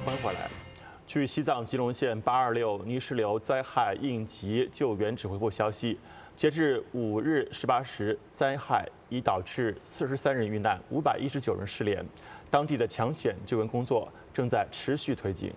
欢迎回来。据西藏吉隆县826泥石流灾害应急救援指挥部消息，截至5日18时，灾害已导致43人遇难，519人失联，当地的抢险救援工作正在持续推进。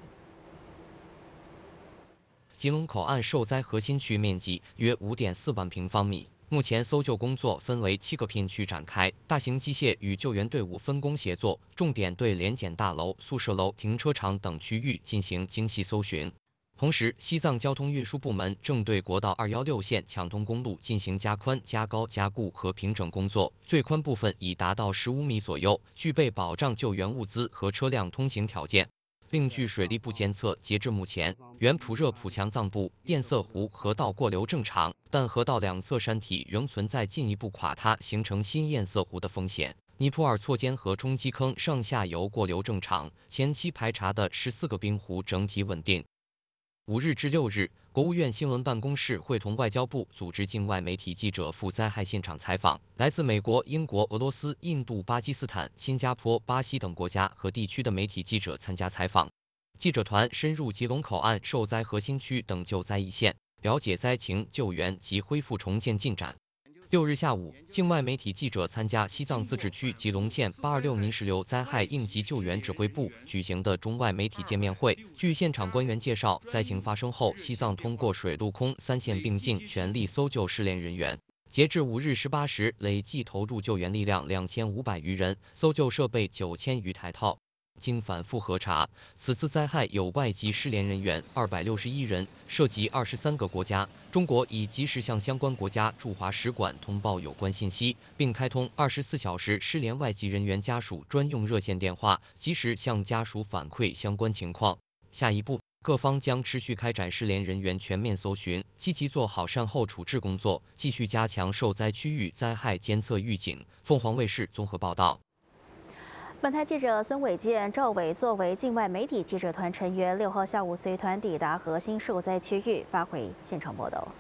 吉隆口岸受灾核心区面积约5.4万平方米。 目前搜救工作分为7个片区展开，大型机械与救援队伍分工协作，重点对联检大楼、宿舍楼、停车场等区域进行精细搜寻。同时，西藏交通运输部门正对国道216线抢通公路进行加宽、加高、加固和平整工作，最宽部分已达到15米左右，具备保障救援物资和车辆通行条件。 另据水利部监测，截至目前，原普热普强藏部堰塞湖河道过流正常，但河道两侧山体仍存在进一步垮塌形成新堰塞湖的风险。尼泊尔错间河冲积坑上下游过流正常，前期排查的14个冰湖整体稳定。5日至6日，国务院新闻办公室会同外交部组织境外媒体记者赴灾害现场采访，来自美国、英国、俄罗斯、印度、巴基斯坦、新加坡、巴西等国家和地区的媒体记者参加采访。记者团深入吉隆口岸受灾核心区等救灾一线，了解灾情、救援及恢复重建进展。 6日下午，境外媒体记者参加西藏自治区吉隆县826泥石流灾害应急救援指挥部举行的中外媒体见面会。据现场官员介绍，灾情发生后，西藏通过水陆空3线并进，全力搜救失联人员。截至5日18时，累计投入救援力量2500余人，搜救设备9000余台套。 经反复核查，此次灾害有外籍失联人员261人，涉及23个国家。中国已及时向相关国家驻华使馆通报有关信息，并开通24小时失联外籍人员家属专用热线电话，及时向家属反馈相关情况。下一步，各方将持续开展失联人员全面搜寻，积极做好善后处置工作，继续加强受灾区域灾害监测预警。凤凰卫视综合报道。 本台记者孙伟健、赵伟作为境外媒体记者团成员，6号下午随团抵达核心受灾区域，发回现场报道。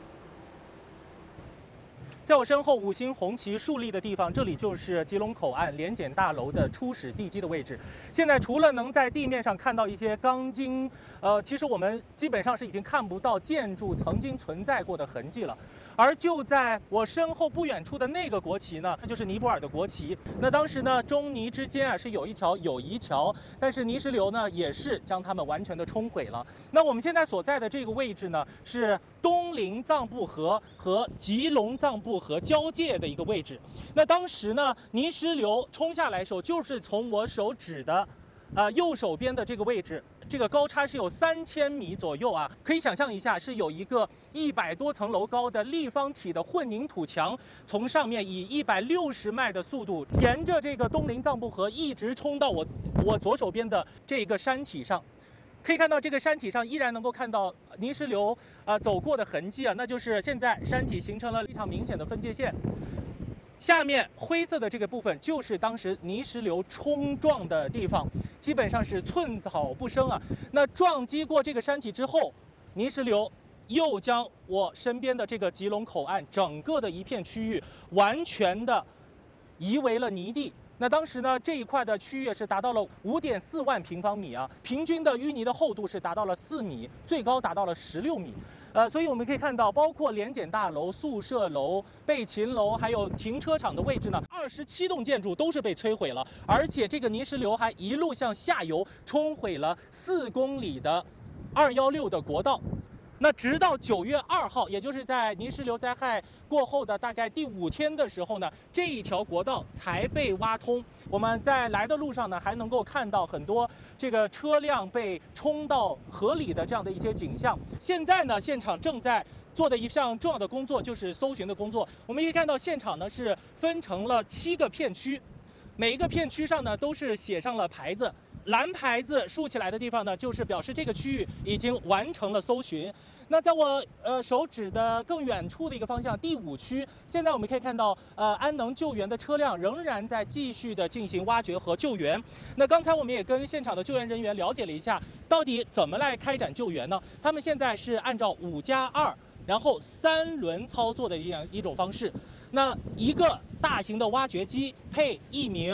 在我身后5星红旗竖立的地方，这里就是吉隆口岸联检大楼的初始地基的位置。现在除了能在地面上看到一些钢筋，其实我们基本上是已经看不到建筑曾经存在过的痕迹了。 而就在我身后不远处的那个国旗呢，那就是尼泊尔的国旗。那当时呢，中尼之间是有一条友谊桥，但是泥石流呢也是将它们完全的冲毁了。那我们现在所在的这个位置呢，是东林藏布河和吉隆藏布河交界的一个位置。那当时呢，泥石流冲下来的时候，就是从我手指的右手边的这个位置。 这个高差是有3000米左右啊，可以想象一下，是有一个100多层楼高的立方体的混凝土墙，从上面以160迈的速度，沿着这个东林藏布河一直冲到我左手边的这个山体上。可以看到，这个山体上依然能够看到泥石流走过的痕迹啊，那就是现在山体形成了非常明显的分界线。 下面灰色的这个部分就是当时泥石流冲撞的地方，基本上是寸草不生啊。那撞击过这个山体之后，泥石流又将我身边的这个吉隆口岸整个的一片区域完全的夷为了泥地。那当时呢，这一块的区域是达到了5.4万平方米啊，平均的淤泥的厚度是达到了4米，最高达到了16米。 所以我们可以看到，包括联检大楼、宿舍楼、备勤楼，还有停车场的位置呢，27栋建筑都是被摧毁了，而且这个泥石流还一路向下游冲毁了4公里的216的国道。那直到9月2号，也就是在泥石流灾害过后的大概第5天的时候呢，这一条国道才被挖通。我们在来的路上呢，还能够看到很多这个车辆被冲到河里的这样的一些景象。现在呢，现场正在做的一项重要的工作就是搜寻的工作。我们可以看到，现场呢是分成了7个片区，每一个片区上呢都是写上了牌子。蓝牌子竖起来的地方呢，就是表示这个区域已经完成了搜寻。那在我手指的更远处的一个方向，第5区，现在我们可以看到，安能救援的车辆仍然在继续的进行挖掘和救援。那刚才我们也跟现场的救援人员了解了一下，到底怎么来开展救援呢？他们现在是按照5+2，然后3轮操作的这样一种方式。那一个大型的挖掘机配1名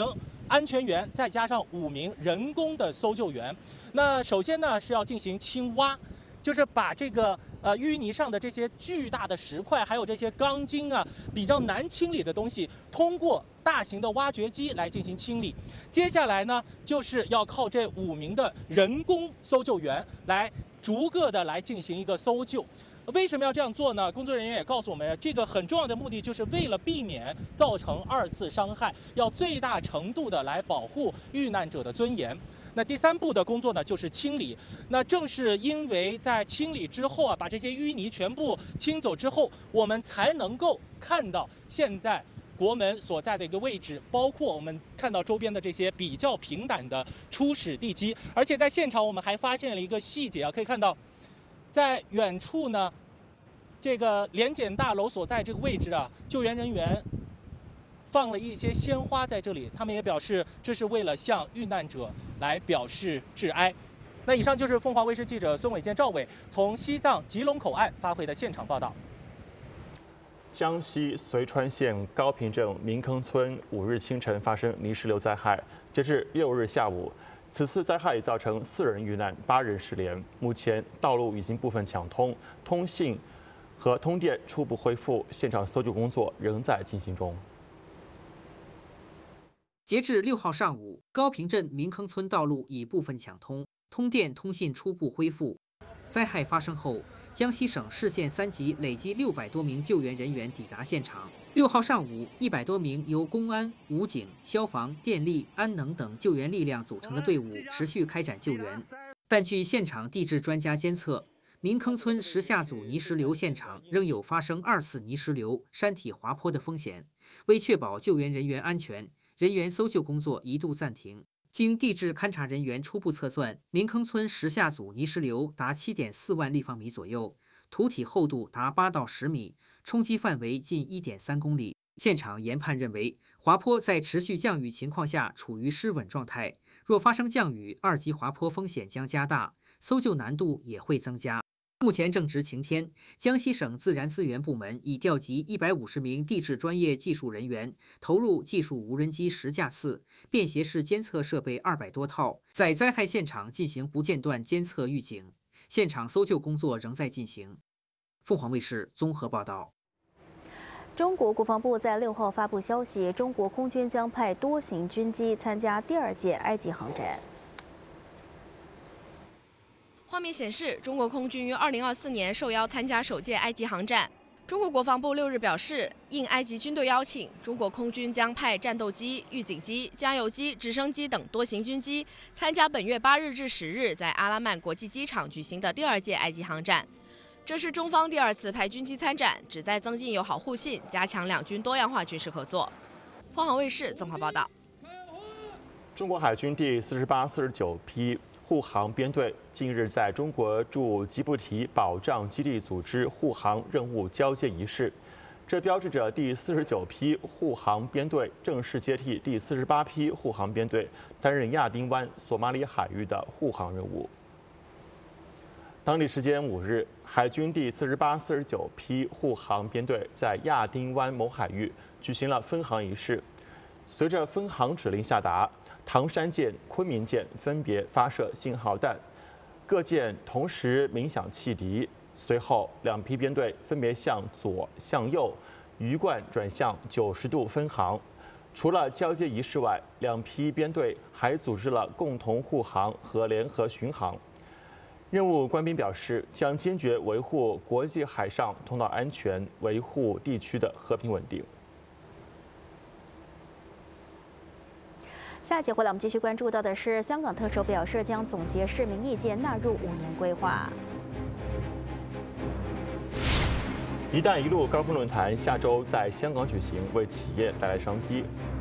安全员，再加上5名人工的搜救员。那首先呢是要进行清挖，就是把这个淤泥上的这些巨大的石块，还有这些钢筋啊比较难清理的东西，通过大型的挖掘机来进行清理。接下来呢，就是要靠这5名的人工搜救员来逐个的来进行一个搜救。为什么要这样做呢？工作人员也告诉我们，这个很重要的目的就是为了避免造成2次伤害，要最大程度的来保护遇难者的尊严。那第3步的工作呢，就是清理。那正是因为在清理之后啊，把这些淤泥全部清走之后，我们才能够看到现在国门所在的一个位置，包括我们看到周边的这些比较平坦的初始地基。而且在现场我们还发现了一个细节啊，可以看到，在远处呢，这个联检大楼所在这个位置啊，救援人员放了一些鲜花在这里，他们也表示这是为了向遇难者来表示致哀。那以上就是凤凰卫视记者孙伟健、赵伟从西藏吉隆口岸发回的现场报道。 江西遂川县高坪镇民坑村5日清晨发生泥石流灾害，截至6日下午，此次灾害已造成4人遇难，8人失联。目前道路已经部分抢通，通信和通电初步恢复，现场搜救工作仍在进行中。 截至6号上午，高坪镇民坑村道路已部分抢通，通电通信初步恢复。灾害发生后，江西省市县3级累计600多名救援人员抵达现场。6号上午，100多名由公安、武警、消防、电力、安能等救援力量组成的队伍持续开展救援。但据现场地质专家监测，民坑村石下组泥石流现场仍有发生2次泥石流、山体滑坡的风险。为确保救援人员安全，人员搜救工作一度暂停。经地质勘察人员初步测算，民坑村石下组泥石流达7.4万立方米左右，土体厚度达8到10米，冲击范围近1.3公里。现场研判认为，滑坡在持续降雨情况下处于失稳状态，若发生降雨，2级滑坡风险将加大，搜救难度也会增加。目前正值晴天，江西省自然资源部门已调集150名地质专业技术人员，投入技术无人机10架次、便携式监测设备200多套，在灾害现场进行不间断监测预警。现场搜救工作仍在进行。凤凰卫视综合报道。 中国国防部在6号发布消息，中国空军将派多型军机参加第2届埃及航展。 画面显示，中国空军于2024年受邀参加首届埃及航展。中国国防部6日表示，应埃及军队邀请，中国空军将派战斗机、预警机、加油机、直升机等多型军机参加本月8日至10日在阿拉曼国际机场举行的第2届埃及航展。这是中方第2次派军机参展，旨在增进友好互信，加强两军多样化军事合作。凤凰卫视综合报道。 中国海军第48、49批护航编队近日在中国驻吉布提保障基地组织护航任务交接仪式，这标志着第49批护航编队正式接替第48批护航编队，担任亚丁湾索马里海域的护航任务。当地时间5日，海军第48、49批护航编队在亚丁湾某海域举行了分航仪式。随着分航指令下达，唐山舰、昆明舰分别发射信号弹，各舰同时鸣响汽笛。随后，2批编队分别向左、向右鱼贯转向90度分航。除了交接仪式外，2批编队还组织了共同护航和联合巡航。任务官兵表示，将坚决维护国际海上通道安全，维护地区的和平稳定。 下一节回来，我们继续关注到的是，香港特首表示将总结市民意见纳入5年规划。“一带一路”高峰论坛下周在香港举行，为企业带来商机。